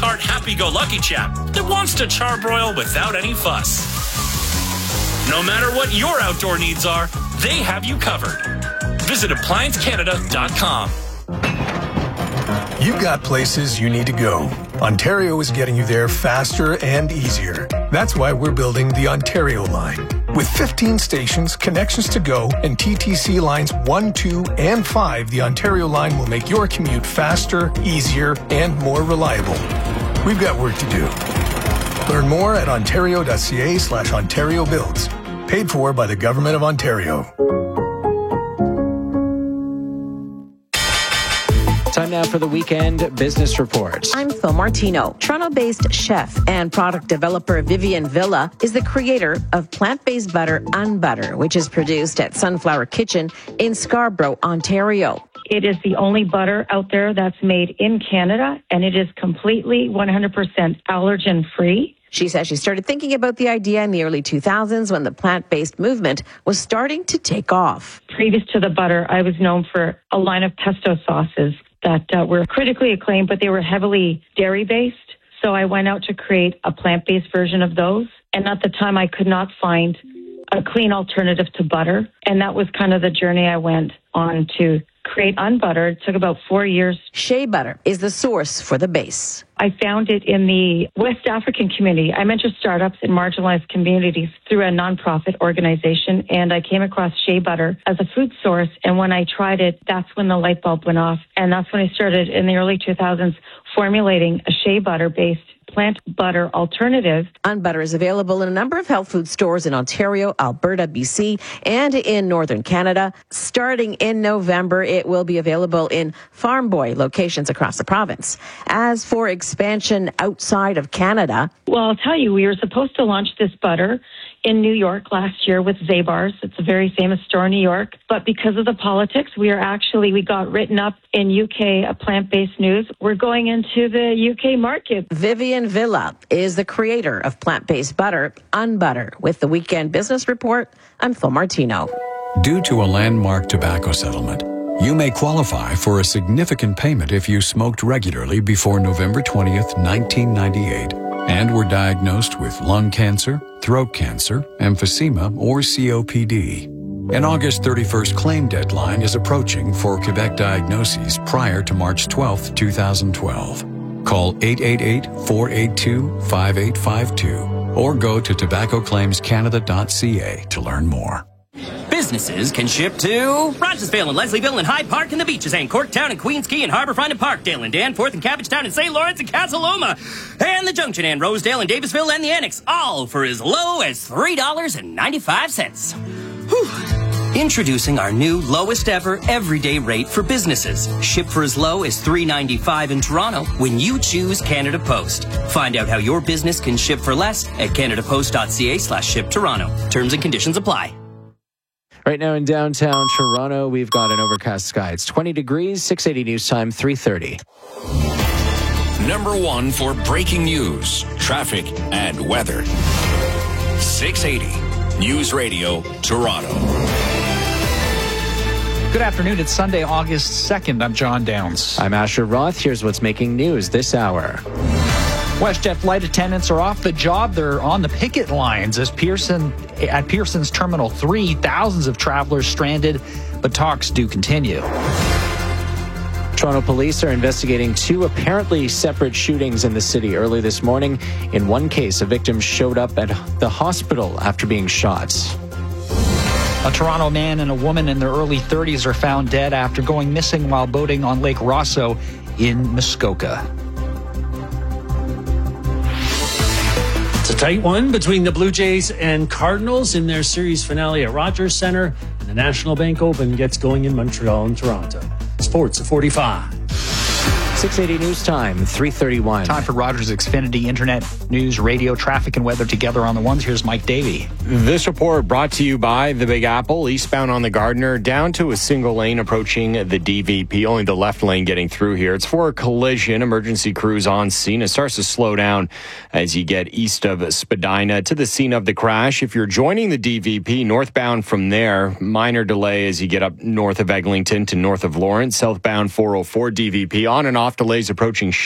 smart, happy-go-lucky chap that wants to charbroil without any fuss. No matter what your outdoor needs are, they have you covered. Visit ApplianceCanada.com. You've got places you need to go. Ontario is getting you there faster and easier. That's why we're building the Ontario line. With 15 stations, connections to go, and TTC lines 1, 2, and 5, the Ontario line will make your commute faster, easier, and more reliable. We've got work to do. Learn more at ontario.ca/Ontario Builds. Paid for by the Government of Ontario. Time now for the Weekend Business Report. I'm Phil Martino. Toronto-based chef and product developer Vivian Villa is the creator of plant-based butter Unbutter, which is produced at Sunflower Kitchen in Scarborough, Ontario. It is the only butter out there that's made in Canada, and it is completely 100% allergen-free. She says she started thinking about the idea in the early 2000s when the plant-based movement was starting to take off. Previous to the butter, I was known for a line of pesto sauces that were critically acclaimed, but they were heavily dairy-based. So I went out to create a plant-based version of those. And at the time, I could not find a clean alternative to butter. And that was kind of the journey I went on to create Unbutter. It took about 4 years. Shea butter is the source for the base. I found it in the West African community. I mentor startups in marginalized communities through a nonprofit organization, and I came across shea butter as a food source. And when I tried it, that's when the light bulb went off. And that's when I started in the early 2000s formulating a shea butter-based plant butter alternative. Unbutter is available in a number of health food stores in Ontario, Alberta, BC, and in Northern Canada. Starting in November, it will be available in Farm Boy locations across the province. As for expansion outside of Canada, well, I'll tell you, we were supposed to launch this butter in New York last year with Zabar's. It's a very famous store in New York. But because of the politics, we got written up in UK plant-based news. We're going into the UK market. Vivian Villa is the creator of plant-based butter, Unbutter. With the Weekend Business Report, I'm Phil Martino. Due to a landmark tobacco settlement, you may qualify for a significant payment if you smoked regularly before November 20th, 1998, and were diagnosed with lung cancer, throat cancer, emphysema, or COPD. An August 31st claim deadline is approaching for Quebec diagnoses prior to March 12th, 2012. Call 888-482-5852 or go to tobaccoclaimscanada.ca to learn more. Businesses can ship to Rogersville and Leslieville and Hyde Park and the Beaches and Corktown and Queens Quay and Harbourfront and Parkdale and Danforth and Cabbagetown and St. Lawrence and Casaloma and the Junction and Rosedale and Davisville and the Annex, all for as low as $3.95. Whew. Introducing our new lowest ever everyday rate for businesses. Ship for as low as $3.95 in Toronto when you choose Canada Post. Find out how your business can ship for less at canadapost.ca/shiptoronto. Terms and conditions apply. Right now in downtown Toronto, we've got an overcast sky. It's 20 degrees, 680 news time, 3:30. Number one for breaking news, traffic, and weather. 680 News Radio, Toronto. Good afternoon. It's Sunday, August 2nd. I'm John Downs. I'm Asher Roth. Here's what's making news this hour. WestJet flight attendants are off the job. They're on the picket lines at Pearson's Terminal 3. Thousands of travelers stranded, but talks do continue. Toronto police are investigating two apparently separate shootings in the city early this morning. In one case, a victim showed up at the hospital after being shot. A Toronto man and a woman in their early 30s are found dead after going missing while boating on Lake Rosso in Muskoka. It's a tight one between the Blue Jays and Cardinals in their series finale at Rogers Centre, and the National Bank Open gets going in Montreal and Toronto. Sports at 45. 680 news time, 3:31. Time for Rogers Xfinity Internet news, radio, traffic, and weather together on the ones. Here's Mike Davey. This report brought to you by the Big Apple, eastbound on the Gardiner, down to a single lane approaching the DVP. Only the left lane getting through here. It's for a collision. Emergency crews on scene. It starts to slow down as you get east of Spadina to the scene of the crash. If you're joining the DVP northbound from there, minor delay as you get up north of Eglinton to north of Lawrence. Southbound 404 DVP on and off delays approaching